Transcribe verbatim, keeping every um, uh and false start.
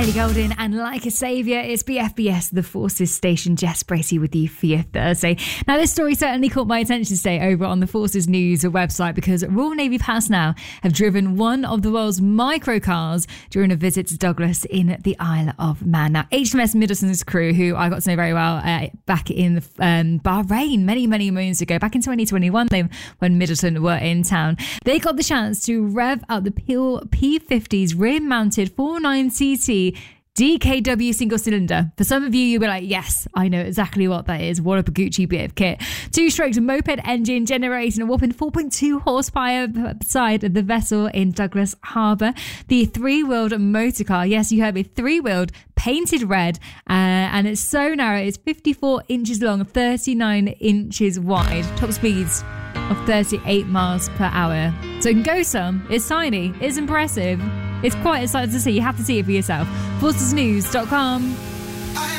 Ellie Goulding and Like a Saviour. It's B F B S, The Forces Station. Jess Bracey with you for your Thursday. Now, this story certainly caught my attention today over on the Forces News website because Royal Navy personnel have driven one of the world's microcars during a visit to Douglas in the Isle of Man. Now, H M S Middleton's crew, who I got to know very well uh, back in um, Bahrain many, many moons ago, back in twenty twenty-one, they, when Middleton were in town, they got the chance to rev up the P fifty's rear-mounted forty-nine C C D K W single cylinder. For some of you, you'll be like, yes, I know exactly what that is. What a Gucci bit of kit. Two-strokes moped engine generating a whopping four point two horsepower beside the vessel in Douglas Harbour. The three-wheeled motor car, yes, you heard me, three-wheeled, painted red, uh, and it's so narrow. It's fifty-four inches long, thirty-nine inches wide. Top speeds of thirty-eight miles per hour. So it can go some. It's tiny. It's impressive. It's quite exciting to see. You have to see it for yourself. forces news dot com.